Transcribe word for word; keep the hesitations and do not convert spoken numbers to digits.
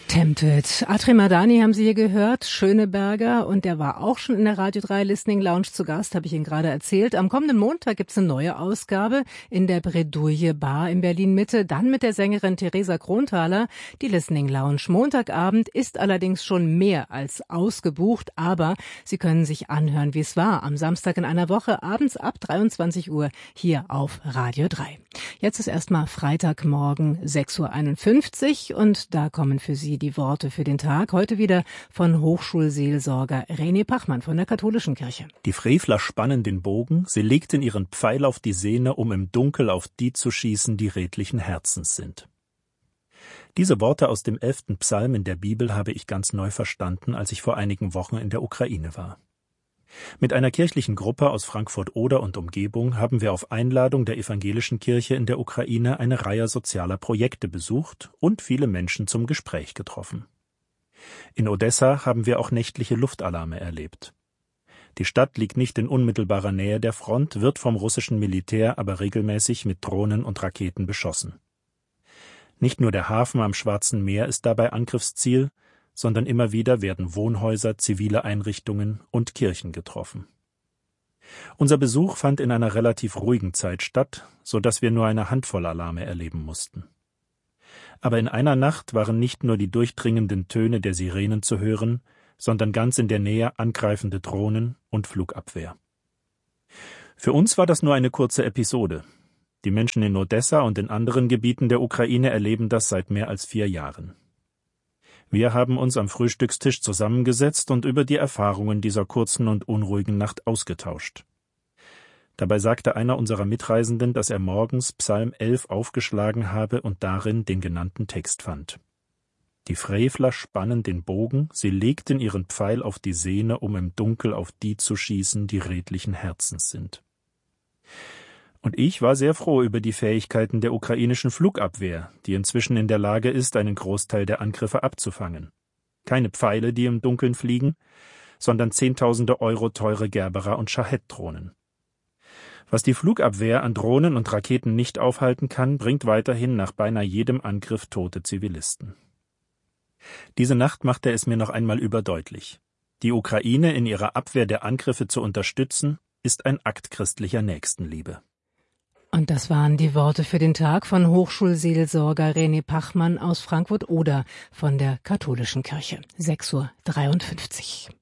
Tempted. Atri Madani haben Sie hier gehört, Schöneberger, und der war auch schon in der Radio drei Listening Lounge zu Gast, habe ich Ihnen gerade erzählt. Am kommenden Montag gibt's eine neue Ausgabe in der Bredouille Bar in Berlin-Mitte, dann mit der Sängerin Theresa Kronthaler. Die Listening Lounge Montagabend ist allerdings schon mehr als ausgebucht, aber Sie können sich anhören, wie es war, am Samstag in einer Woche, abends ab dreiundzwanzig Uhr hier auf Radio drei. Jetzt ist erstmal Freitagmorgen sechs Uhr einundfünfzig und da kommen für Sie die Worte für den Tag. Heute wieder von Hochschulseelsorger René Pachmann von der Katholischen Kirche. Die Frevler spannen den Bogen, sie legten ihren Pfeil auf die Sehne, um im Dunkel auf die zu schießen, die redlichen Herzens sind. Diese Worte aus dem elften Psalm in der Bibel habe ich ganz neu verstanden, als ich vor einigen Wochen in der Ukraine war. Mit einer kirchlichen Gruppe aus Frankfurt-Oder und Umgebung haben wir auf Einladung der evangelischen Kirche in der Ukraine eine Reihe sozialer Projekte besucht und viele Menschen zum Gespräch getroffen. In Odessa haben wir auch nächtliche Luftalarme erlebt. Die Stadt liegt nicht in unmittelbarer Nähe der Front, wird vom russischen Militär aber regelmäßig mit Drohnen und Raketen beschossen. Nicht nur der Hafen am Schwarzen Meer ist dabei Angriffsziel, sondern immer wieder werden Wohnhäuser, zivile Einrichtungen und Kirchen getroffen. Unser Besuch fand in einer relativ ruhigen Zeit statt, so dass wir nur eine Handvoll Alarme erleben mussten. Aber in einer Nacht waren nicht nur die durchdringenden Töne der Sirenen zu hören, sondern ganz in der Nähe angreifende Drohnen und Flugabwehr. Für uns war das nur eine kurze Episode. Die Menschen in Odessa und in anderen Gebieten der Ukraine erleben das seit mehr als vier Jahren. Wir haben uns am Frühstückstisch zusammengesetzt und über die Erfahrungen dieser kurzen und unruhigen Nacht ausgetauscht. Dabei sagte einer unserer Mitreisenden, dass er morgens Psalm elf aufgeschlagen habe und darin den genannten Text fand. Die Frevler spannen den Bogen, sie legten ihren Pfeil auf die Sehne, um im Dunkel auf die zu schießen, die redlichen Herzens sind. Und ich war sehr froh über die Fähigkeiten der ukrainischen Flugabwehr, die inzwischen in der Lage ist, einen Großteil der Angriffe abzufangen. Keine Pfeile, die im Dunkeln fliegen, sondern Zehntausende Euro teure Gerbera- und Shahed-Drohnen. Was die Flugabwehr an Drohnen und Raketen nicht aufhalten kann, bringt weiterhin nach beinahe jedem Angriff tote Zivilisten. Diese Nacht machte es mir noch einmal überdeutlich. Die Ukraine in ihrer Abwehr der Angriffe zu unterstützen, ist ein Akt christlicher Nächstenliebe. Und das waren die Worte für den Tag von Hochschulseelsorger René Pachmann aus Frankfurt-Oder von der Katholischen Kirche. sechs Uhr dreiundfünfzig.